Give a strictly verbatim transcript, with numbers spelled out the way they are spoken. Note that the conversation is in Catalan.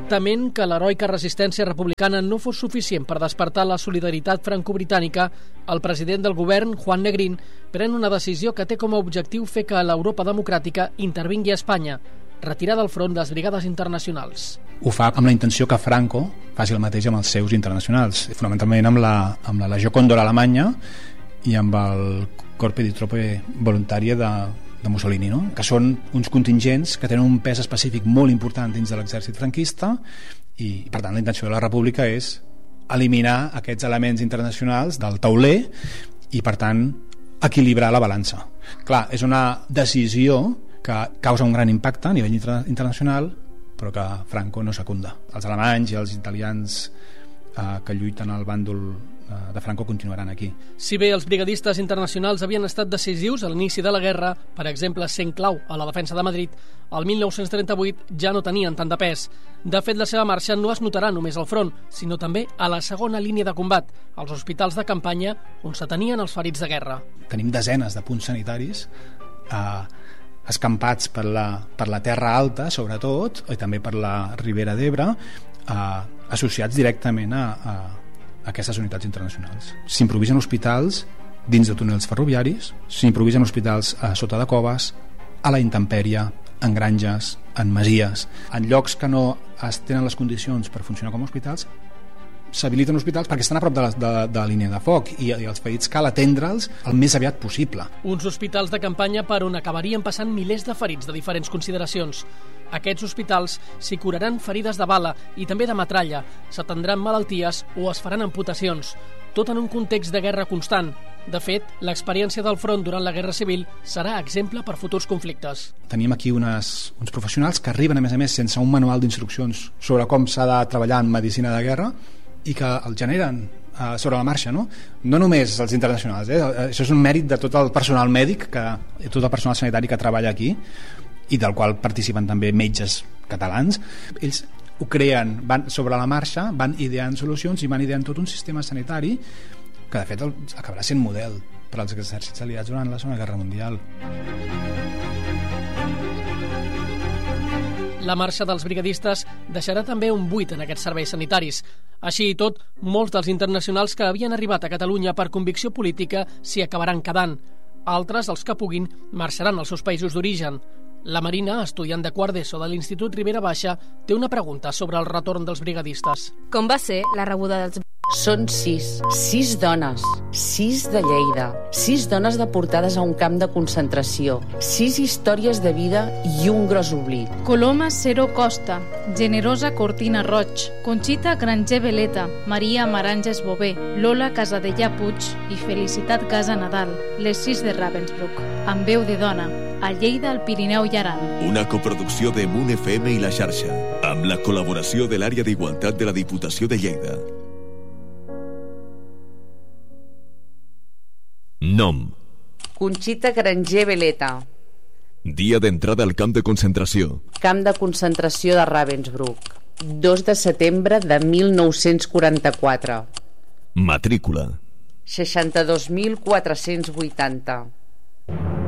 Tement que l'heroica resistència republicana no fos suficient per despertar la solidaritat franco-britànica, el president del govern, Juan Negrín, pren una decisió que té com a objectiu fer que l'Europa democràtica intervingui a Espanya, retirar del front les brigades internacionals. Ho fa amb la intenció que Franco faci el mateix amb els seus internacionals, fonamentalment amb la, amb la Legió Còndor alemanya i amb el Corpo di Truppe Volontarie de, de Mussolini, no? Que són uns contingents que tenen un pes específic molt important dins de l'exèrcit franquista i, per tant, la intenció de la República és eliminar aquests elements internacionals del tauler i, per tant, equilibrar la balança. Clar, és una decisió que causa un gran impacte a nivell inter internacional, però que Franco no secunda. Els alemanys i els italians eh, que lluiten al bàndol de Franco continuaran aquí. Si bé els brigadistes internacionals havien estat decisius a l'inici de la guerra, per exemple sent clau a la defensa de Madrid, el mil nou-cents trenta-vuit ja no tenien tant de pes. De fet, la seva marxa no es notarà només al front, sinó també a la segona línia de combat, als hospitals de campanya on s'atenien els ferits de guerra. Tenim desenes de punts sanitaris eh, escampats per la, per la Terra Alta, sobretot, i també per la Ribera d'Ebre, eh, associats directament a, a aquestes unitats internacionals. S'improvisen hospitals dins de túnels ferroviaris, s'improvisen hospitals a sota de coves, a la intempèrie, en granges, en masies, en llocs que no es tenen les condicions per funcionar com a hospitals. S'habiliten hospitals perquè estan a prop de la, de, de la línia de foc i, i els ferits cal atendre'ls el més aviat possible. Uns hospitals de campanya per on acabarien passant milers de ferits de diferents consideracions. Aquests hospitals s'hi curaran ferides de bala i també de metralla, s'atendran malalties o es faran amputacions, tot en un context de guerra constant. De fet, l'experiència del front durant la Guerra Civil serà exemple per futurs conflictes. Tenim aquí unes, uns professionals que arriben, a més a més, sense un manual d'instruccions sobre com s'ha de treballar en medicina de guerra i que el generen eh, sobre la marxa, no? No només els internacionals, eh? Això és un mèrit de tot el personal mèdic, que, tot el personal sanitari que treballa aquí, i del qual participen també metges catalans. Ells ho creen, van sobre la marxa, van ideant solucions i van ideant tot un sistema sanitari que de fet acabarà sent model per als exèrcits aliats durant la Segona Guerra Mundial. La marxa dels brigadistes deixarà també un buit en aquests serveis sanitaris. Així i tot, molts dels internacionals que havien arribat a Catalunya per convicció política s'hi acabaran quedant. Altres, els que puguin, marxaran als seus països d'origen. La Marina, estudiant de quart d'ESO de l'Institut Ribera Baixa, té una pregunta sobre el retorn dels brigadistes. Com va ser la rebuda dels... Són sis, sis dones, sis de Lleida, sis dones deportades a un camp de concentració, sis històries de vida i un gros oblit. Coloma Cero Costa, Generosa Cortina Roig, Conxita Granger Veleta, Maria Maranges Bové, Lola Casadellà Puig i Felicitat Casa Nadal, les sis de Ravensbrück, amb veu de dona, a Lleida, al Pirineu i Aran. Una coproducció de Moon F M i La Xarxa, amb la col·laboració de l'àrea d'Igualtat de la Diputació de Lleida. Nom: Conxita Granger Veleta. Dia d'entrada al camp de concentració: Camp de concentració de Ravensbrück, dos de setembre de mil nou-cents quaranta-quatre. Matrícula: seixanta-dos mil quatre-cents vuitanta.